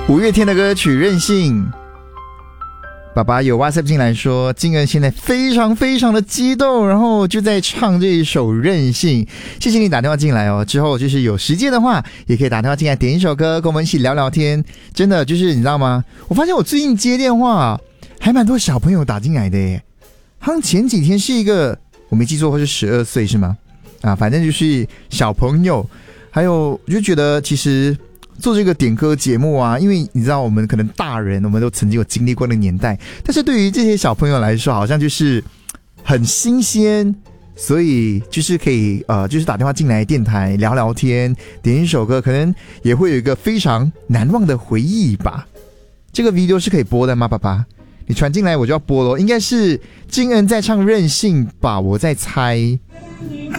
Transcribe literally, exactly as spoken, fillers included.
五月天的歌曲《任性》。爸爸有 WhatsApp 进来说，金恩现在非常非常的激动，然后就在唱这一首《任性》。谢谢你打电话进来哦，之后就是有时间的话，也可以打电话进来点一首歌，跟我们一起聊聊天。真的就是你知道吗？我发现我最近接电话还蛮多小朋友打进来的耶。好像前几天是一个，我没记错，或是十二岁是吗？啊，反正就是小朋友。还有我就觉得其实做这个点歌节目啊，因为你知道我们可能大人我们都曾经有经历过那个年代，但是对于这些小朋友来说好像就是很新鲜，所以就是可以呃，就是打电话进来电台聊聊天，点一首歌，可能也会有一个非常难忘的回忆吧。这个 video 是可以播的吗？爸爸你传进来我就要播咯，应该是金恩在唱任性吧，我在猜。